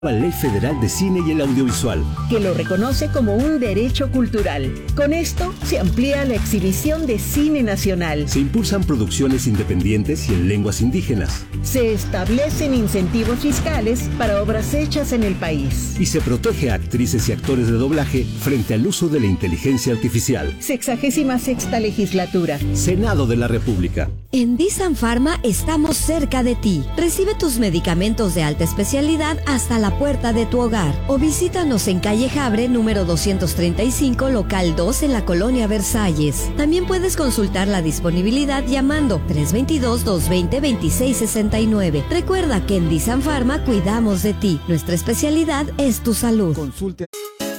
La Ley Federal de Cine y el Audiovisual, que lo reconoce como un derecho cultural. Con esto se amplía la exhibición de cine nacional. Se impulsan producciones independientes y en lenguas indígenas. Se establecen incentivos fiscales para obras hechas en el país. Y se protege a actrices y actores de doblaje frente al uso de la inteligencia artificial. 66ª legislatura. Senado de la República. En Disan Pharma estamos cerca de ti. Recibe tus medicamentos de alta especialidad hasta la puerta de tu hogar o visítanos en calle Jabre número 235 local 2 en la colonia Versalles. También puedes consultar la disponibilidad llamando 322-220-2669. Recuerda que en Disan Pharma cuidamos de ti. Nuestra especialidad es tu salud. Consulte.